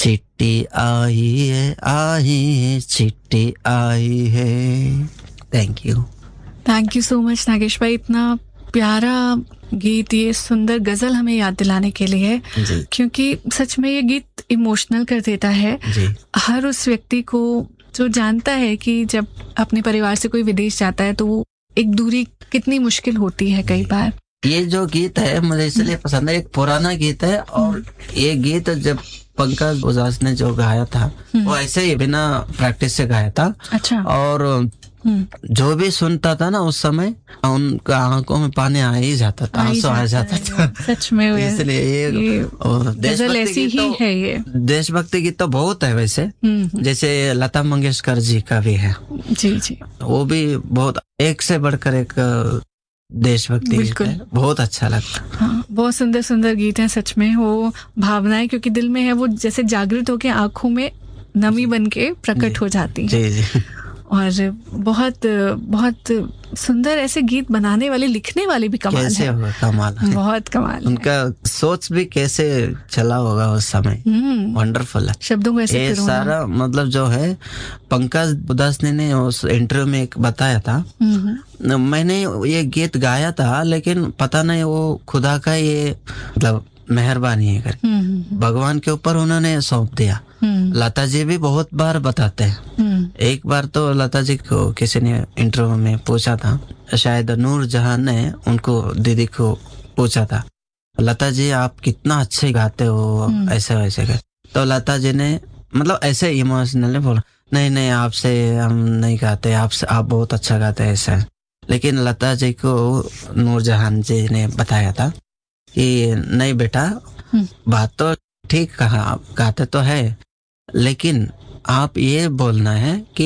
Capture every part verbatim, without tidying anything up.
चिट्ठी आई है, आई है, चिट्ठी आई है। Thank you. Thank you so much Nagesh भाई, इतना प्यारा गीत, ये सुंदर गजल हमें याद दिलाने के लिए है, क्योंकि सच में ये गीत इमोशनल कर देता है जी। हर उस व्यक्ति को जो जानता है कि जब अपने परिवार से कोई विदेश जाता है तो वो एक दूरी कितनी मुश्किल होती है कई बार। ये जो गीत है मुझे इसलिए पसंद है, एक पुराना गीत है और ये गीत जब पंकज उदास ने जो गाया था वो ऐसे ही बिना प्रैक्टिस से गाया था। अच्छा। और जो भी सुनता था ना उस समय उनका आंखों में पानी आ ही जाता था, आंसू आ जाता था। सच में इसलिए ये, ये देशभक्ति गीत तो है, ये देशभक्ति गीत तो बहुत है वैसे, जैसे लता मंगेशकर जी का भी है। जी जी, वो भी बहुत एक से बढ़कर एक देशभक्ति गीत है, बहुत अच्छा लगता है। हाँ, बहुत सुंदर सुंदर गीत हैं सच में। वो भावनाएं क्योंकि दिल में है वो जैसे जागृत होके आंखों में नमी बन के प्रकट हो जाती है। जी जी। और बहुत बहुत सुंदर ऐसे गीत बनाने वाले, लिखने वाले भी कमाल कैसे है। होगा, कमाल है। बहुत कमाल उनका है। सोच भी कैसे चला होगा उस समय, वंडरफुल है। शब्दों को ऐसे ये सारा मतलब जो है पंकज उदास ने उस इंटरव्यू में एक बताया था, मैंने ये गीत गाया था लेकिन पता नहीं वो खुदा का ये मतलब मेहरबानी है करके भगवान के ऊपर उन्होंने सौंप दिया। लता जी भी बहुत बार बताते हैं। एक बार तो लता जी को किसी ने इंटरव्यू में पूछा था, शायद नूर जहान ने उनको दीदी को पूछा था, लता जी आप कितना अच्छे गाते हो ऐसे वैसे कर। तो लता जी ने मतलब ऐसे इमोशनली बोला, नहीं नहीं आपसे हम नहीं गाते, आपसे आप बहुत अच्छा गाते हैं ऐसा। लेकिन लता जी को नूर जहान जी ने बताया था कि नहीं बेटा, बात तो ठीक कहा, आप गाते तो है, लेकिन आप ये बोलना है कि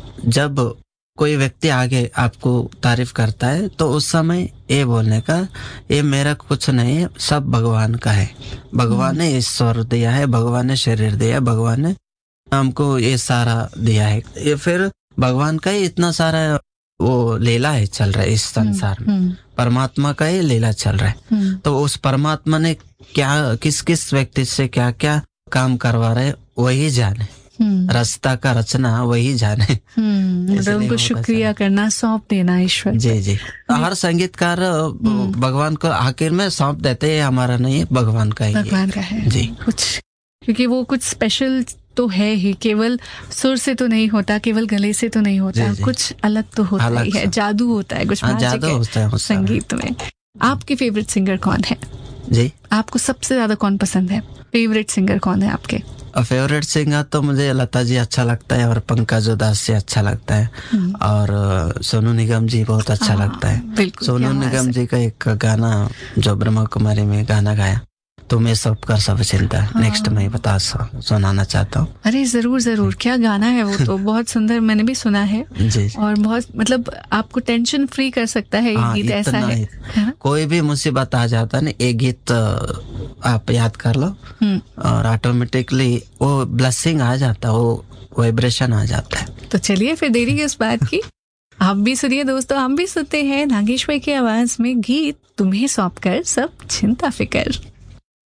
जब कोई व्यक्ति आगे आपको तारीफ करता है तो उस समय ये बोलने का, ये मेरा कुछ नहीं है, सब भगवान का है। भगवान ने ईश्वर दिया है, भगवान ने शरीर दिया, भगवान ने हमको ये सारा दिया है, ये फिर भगवान का ही इतना सारा वो लीला है चल रहा है इस संसार में, परमात्मा का ही लीला चल रहा है। तो उस परमात्मा ने क्या किस किस व्यक्ति से क्या क्या काम करवा रहे वही जाने, रास्ता का रचना वही जाने। मतलब उनको शुक्रिया करना, सौंप देना ईश्वर। जी जी। हर संगीतकार भगवान को आखिर में सौंप देते हैं, हमारा नहीं है, भगवान का ही भगवान का है जी कुछ, क्योंकि वो कुछ स्पेशल तो है ही, केवल सुर से तो नहीं होता, केवल गले से तो नहीं होता, जी जी। कुछ अलग तो होता अलग ही है, जादू होता है, कुछ जादू होता है संगीत में। आपके फेवरेट सिंगर कौन है जी? आपको सबसे ज्यादा कौन पसंद है? फेवरेट सिंगर कौन है आपके? फेवरेट सिंगर तो मुझे लता जी अच्छा लगता है और पंकज उदास से अच्छा लगता है, और सोनू निगम जी बहुत अच्छा लगता है। सोनू निगम जी का एक गाना जो ब्रह्मा कुमारी में गाना गाया, तो मैं सब कर सब चिंता, नेक्स्ट मैं बता सुनाना चाहता हूँ। अरे जरूर जरूर, क्या गाना है वो, तो बहुत सुंदर, मैंने भी सुना है जी। और बहुत मतलब आपको टेंशन फ्री कर सकता है ये गीत, ऐसा है, है कोई भी मुसीबत आ जाता है ना, ये गीत आप याद कर लो और ऑटोमेटिकली वो ब्लेसिंग आ जाता है, वो वाइब्रेशन आ जाता है। तो चलिए फिर देरी है उस बात की, आप भी सुनिए दोस्तों, हम भी सुनते हैं नागेश भाई की आवाज में गीत तुम्हें सौंप कर सब चिंता फिकर।